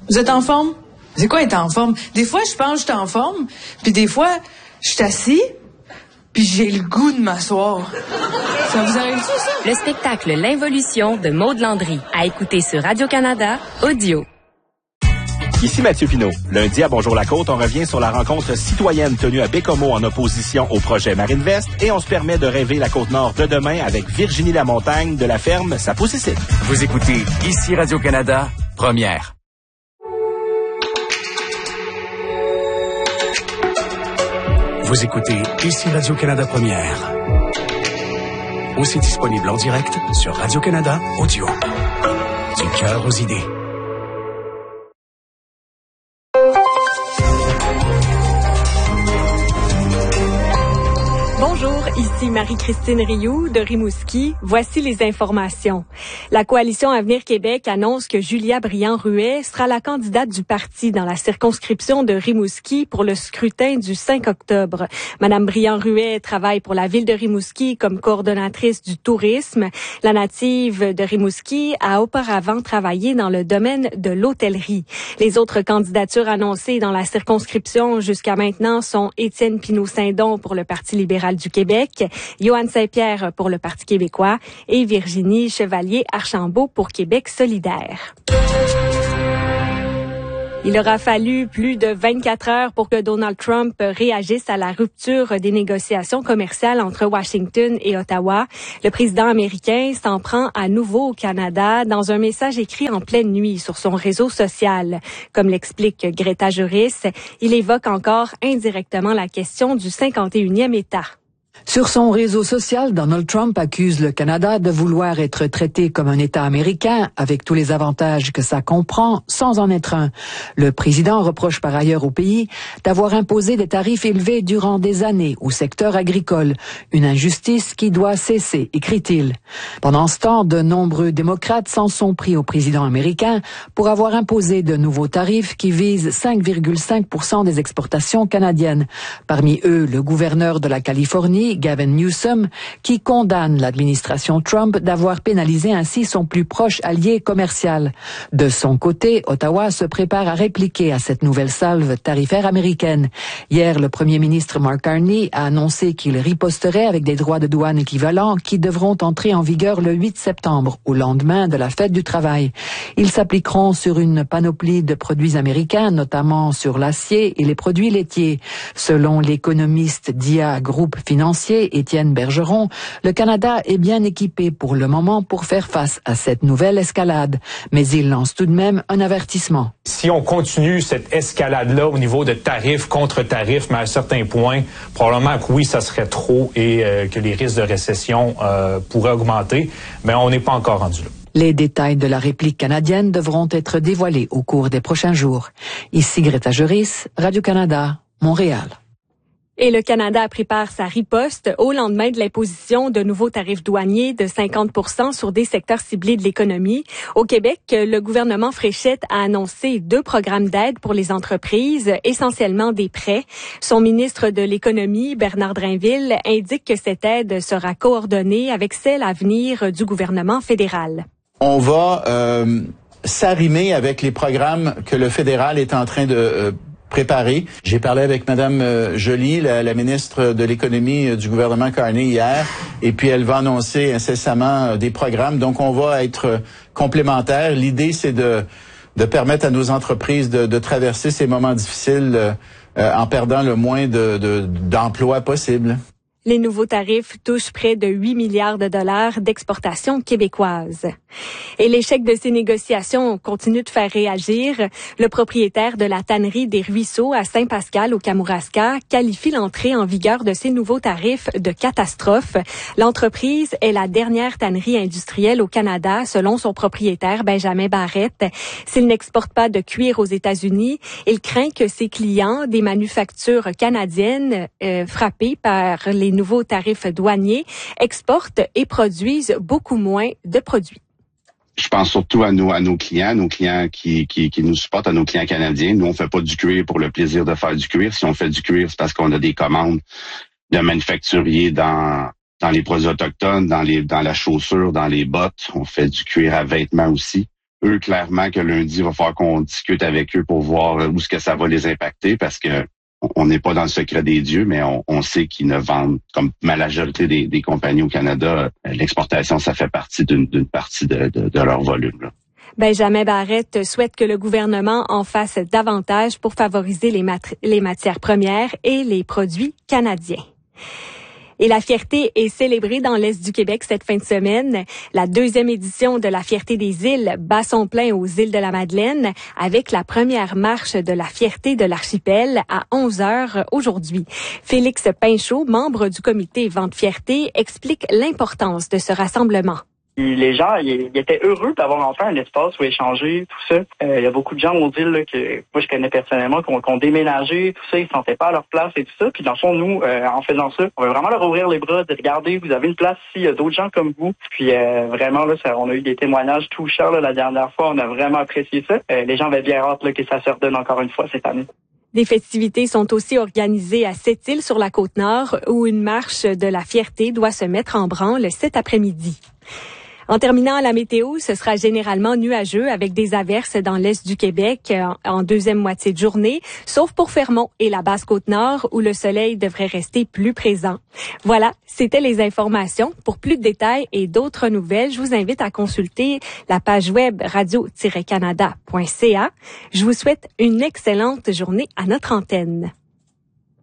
Vous êtes en forme? C'est quoi être en forme? Des fois, je pense que je suis en forme, puis des fois, je suis assis, puis j'ai le goût de m'asseoir. Ça vous arrive-tu, ça? Le spectacle L'Involution de Maud Landry, à écouter sur Radio-Canada, audio. Ici Mathieu Pinault. Lundi à Bonjour la Côte, on revient sur la rencontre citoyenne tenue à Bécomo en opposition au projet Marine-Vest et on se permet de rêver la Côte-Nord de demain avec Virginie Lamontagne de la ferme Ça pousse ici. Vous écoutez Ici Radio-Canada, première. Vous écoutez Ici Radio-Canada première. Aussi disponible en direct sur Radio-Canada Audio. Du cœur aux idées. Bonjour, ici Marie-Christine Rioux de Rimouski. Voici les informations. La Coalition Avenir Québec annonce que Julia Brillant-Ruet sera la candidate du parti dans la circonscription de Rimouski pour le scrutin du 5 octobre. Madame Brillant-Ruet travaille pour la ville de Rimouski comme coordonnatrice du tourisme. La native de Rimouski a auparavant travaillé dans le domaine de l'hôtellerie. Les autres candidatures annoncées dans la circonscription jusqu'à maintenant sont Étienne Pinault-Saint-Don pour le Parti libéral du Québec, Yohann Saint-Pierre pour le Parti québécois et Virginie Chevalier-Archambault pour Québec solidaire. Il aura fallu plus de 24 heures pour que Donald Trump réagisse à la rupture des négociations commerciales entre Washington et Ottawa. Le président américain s'en prend à nouveau au Canada dans un message écrit en pleine nuit sur son réseau social. Comme l'explique Greta Juris, il évoque encore indirectement la question du 51e État. Sur son réseau social, Donald Trump accuse le Canada de vouloir être traité comme un État américain, avec tous les avantages que ça comprend, sans en être un. Le président reproche par ailleurs au pays d'avoir imposé des tarifs élevés durant des années au secteur agricole, une injustice qui doit cesser, écrit-il. Pendant ce temps, de nombreux démocrates s'en sont pris au président américain pour avoir imposé de nouveaux tarifs qui visent 5,5% des exportations canadiennes. Parmi eux, le gouverneur de la Californie, Gavin Newsom, qui condamne l'administration Trump d'avoir pénalisé ainsi son plus proche allié commercial. De son côté, Ottawa se prépare à répliquer à cette nouvelle salve tarifaire américaine. Hier, le premier ministre Mark Carney a annoncé qu'il riposterait avec des droits de douane équivalents qui devront entrer en vigueur le 8 septembre, au lendemain de la fête du travail. Ils s'appliqueront sur une panoplie de produits américains, notamment sur l'acier et les produits laitiers. Selon l'économiste d'IA Group Financier, Étienne Bergeron, le Canada est bien équipé pour le moment pour faire face à cette nouvelle escalade. Mais il lance tout de même un avertissement. Si on continue cette escalade-là au niveau de tarifs contre tarifs, mais à un certain point, probablement que oui, ça serait trop et que les risques de récession pourraient augmenter, mais on n'est pas encore rendu là. Les détails de la réplique canadienne devront être dévoilés au cours des prochains jours. Ici Greta Juris, Radio-Canada, Montréal. Et le Canada prépare sa riposte au lendemain de l'imposition de nouveaux tarifs douaniers de 50% sur des secteurs ciblés de l'économie. Au Québec, le gouvernement Fréchette a annoncé 2 programmes d'aide pour les entreprises, essentiellement des prêts. Son ministre de l'Économie, Bernard Drainville, indique que cette aide sera coordonnée avec celle à venir du gouvernement fédéral. On va s'arrimer avec les programmes que le fédéral est en train de préparé. J'ai parlé avec Madame Joly, la ministre de l'Économie du gouvernement Carney hier, et puis elle va annoncer incessamment des programmes. Donc, on va être complémentaires. L'idée, c'est de permettre à nos entreprises de traverser ces moments difficiles en perdant le moins d'emplois possible. Les nouveaux tarifs touchent près de 8 milliards de dollars d'exportation québécoise. Et l'échec de ces négociations continue de faire réagir. Le propriétaire de la tannerie des Ruisseaux à Saint-Pascal au Kamouraska qualifie l'entrée en vigueur de ces nouveaux tarifs de catastrophe. L'entreprise est la dernière tannerie industrielle au Canada, selon son propriétaire Benjamin Barrette. S'il n'exporte pas de cuir aux États-Unis, il craint que ses clients, des manufactures canadiennes frappées par les nouveaux tarifs douaniers, exportent et produisent beaucoup moins de produits. Je pense surtout à nos clients qui nous supportent, à nos clients canadiens. Nous, on fait pas du cuir pour le plaisir de faire du cuir. Si on fait du cuir, c'est parce qu'on a des commandes de manufacturiers dans les produits autochtones, dans la chaussure, dans les bottes. On fait du cuir à vêtements aussi. eux, clairement, que lundi, il va falloir qu'on discute avec eux pour voir où est-ce que ça va les impacter, parce que on n'est pas dans le secret des dieux, mais on sait qu'ils ne vendent, comme la majorité des compagnies au Canada, l'exportation, ça fait partie d'une partie de leur volume, là. Benjamin Barrette souhaite que le gouvernement en fasse davantage pour favoriser les matières premières et les produits canadiens. Et la fierté est célébrée dans l'Est du Québec cette fin de semaine. La 2e édition de la Fierté des îles bat son plein aux îles de la Madeleine avec la première marche de la fierté de l'archipel à 11h aujourd'hui. Félix Pinchot, membre du comité Vente Fierté, explique l'importance de ce rassemblement. Les gens, ils étaient heureux d'avoir enfin un espace où échanger, tout ça. Il y a beaucoup de gens aux îles là, que moi je connais personnellement, qui ont déménagé, tout ça, ils ne sentaient pas à leur place et tout ça. Puis dans le fond, nous, en faisant ça, on veut vraiment leur ouvrir les bras, de regarder, vous avez une place ici, il y a d'autres gens comme vous. Puis vraiment, là, on a eu des témoignages touchants là, la dernière fois, on a vraiment apprécié ça. Les gens avaient bien hâte là, que ça se redonne encore une fois cette année. Des festivités sont aussi organisées à Sept-Îles sur la Côte-Nord, où une marche de la fierté doit se mettre en branle cet après-midi. En terminant à la météo, ce sera généralement nuageux avec des averses dans l'est du Québec en deuxième moitié de journée, sauf pour Fermont et la Basse-Côte-Nord où le soleil devrait rester plus présent. Voilà, c'était les informations. Pour plus de détails et d'autres nouvelles, je vous invite à consulter la page web radio-canada.ca. Je vous souhaite une excellente journée à notre antenne.